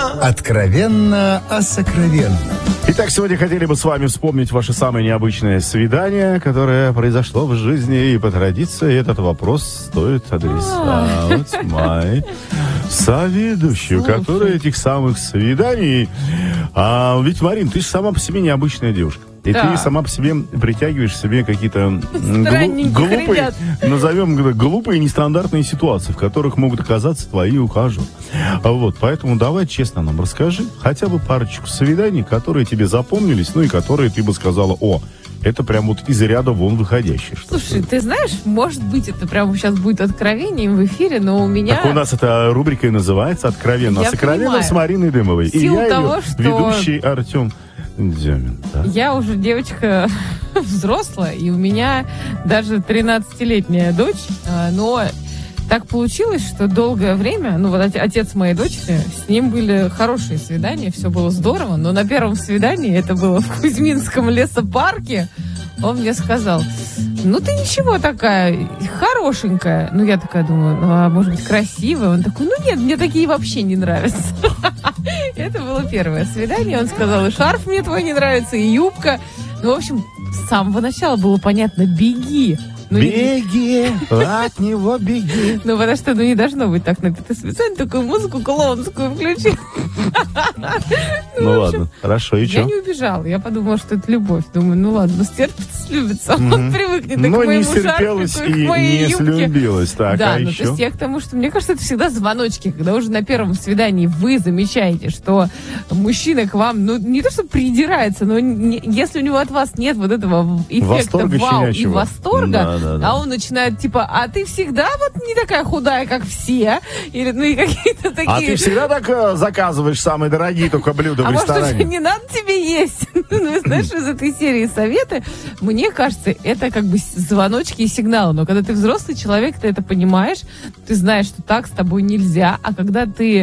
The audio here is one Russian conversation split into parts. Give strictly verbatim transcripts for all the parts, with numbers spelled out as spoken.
Откровенно о сокровенном. Итак, сегодня хотели бы с вами вспомнить ваше самое необычное свидание, которое произошло в жизни. И по традиции этот вопрос стоит адресовать моей соведущей, которая этих самых свиданий... А, ведь, Марин, ты же сама по себе необычная девушка. И да. Ты сама по себе притягиваешь себе какие-то глу- глупые, назовем глупые нестандартные ситуации, в которых могут оказаться твои ухажеры. Вот, поэтому давай честно нам расскажи хотя бы парочку свиданий, которые тебе запомнились, ну и которые ты бы сказала: о, это прям вот из ряда вон выходящее. Слушай, ты знаешь, может быть, это прям сейчас будет откровением в эфире, но у меня... Так у нас эта рубрика и называется «Откровенно». Я Сокровенно понимаю. С Мариной Дымовой. В силу и я того, ее что... ведущий Артем Демин. Да? Я уже девочка взрослая, и у меня даже тринадцатилетняя дочь, но... Так получилось, что долгое время, ну вот отец моей дочери, с ним были хорошие свидания, все было здорово, но на первом свидании, это было в Кузьминском лесопарке, он мне сказал: ну ты ничего такая, хорошенькая. Ну я такая думаю, ну а может быть красивая? Он такой: ну нет, мне такие вообще не нравятся. Это было первое свидание, он сказал: и шарф мне твой не нравится, и юбка. Ну в общем, с самого начала было понятно: беги. Ну, беги, от него беги. Ну, потому что, ну, не должно быть так написано. Специально такую музыку клоунскую включил. Ну, ладно, хорошо, и что? Я не убежала, я подумала, что это любовь. Думаю, ну ладно, стерпится, слюбится. Он привыкнет к моему шарфику и к моей юбке. Но не слюбилась, так, да, а ну, еще? то есть я к тому, что, мне кажется, это всегда звоночки, когда уже на первом свидании вы замечаете, что мужчина к вам, ну, не то, что придирается, но не, если у него от вас нет вот этого эффекта вау и восторга, да, да. А он начинает, типа: а ты всегда вот не такая худая, как все? Или, ну, и какие-то такие... А ты всегда так э, заказываешь самые дорогие только блюда а в ресторане? А может, не надо тебе есть? Ну, знаешь, из этой серии советы, мне кажется, это как бы звоночки и сигналы. Но когда ты взрослый человек, ты это понимаешь, ты знаешь, что так с тобой нельзя. А когда ты...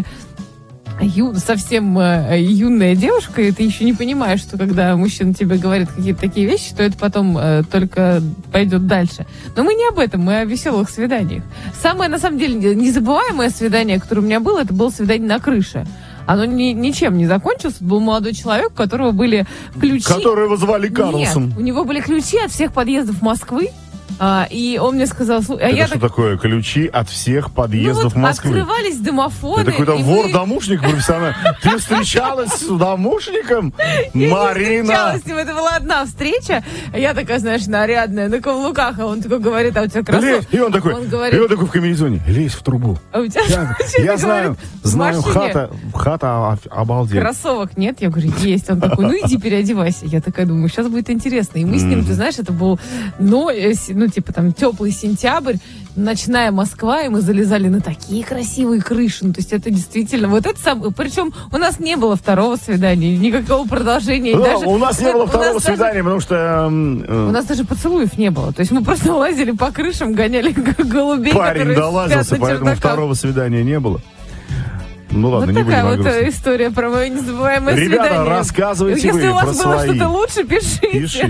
Ю, совсем э, юная девушка, и ты еще не понимаешь, что когда мужчина тебе говорит какие-то такие вещи, то это потом э, только пойдет дальше. Но мы не об этом, мы о веселых свиданиях. Самое, на самом деле, незабываемое свидание, которое у меня было, это было свидание на крыше. Оно ни, ничем не закончилось. Это был молодой человек, у которого были ключи... Которого звали Карлсон. Нет, у него были ключи от всех подъездов Москвы. А, и он мне сказал... А это я что так... такое? Ключи от всех подъездов ну, вот Москвы? Открывались домофоны. Это какой-то мы... вор-домушник профессиональный. Ты встречалась с домушником? Я Марина! не встречалась с ним, это была одна встреча. Я такая, знаешь, нарядная, на каблуках, а он такой говорит: а у тебя кроссовки? И он такой, он говорит, и он такой в комбинезоне: лезь в трубу. А у тебя... Я, я знаю, знаю, хата, хата обалдеть. Кроссовок нет? Я говорю: есть. Он такой: ну иди переодевайся. Я такая думаю, сейчас будет интересно. И мы с ним, ты знаешь, это был, ну, ну типа там теплый сентябрь, ночная Москва, и мы залезали на такие красивые крыши. Ну, то есть это действительно вот это самое. Причем у нас не было второго свидания, никакого продолжения. Да, даже, у нас не было второго свидания, даже, потому что... Э, у нас даже поцелуев не было. То есть мы просто лазили по крышам, гоняли голубей, парень долазился, поэтому второго свидания не было. Ну ладно, вот не будем такая вот грустить. история про мое незабываемое Ребята, свидание. рассказывайте Если вы у вас про было свои. что-то лучше, пишите. Пишите.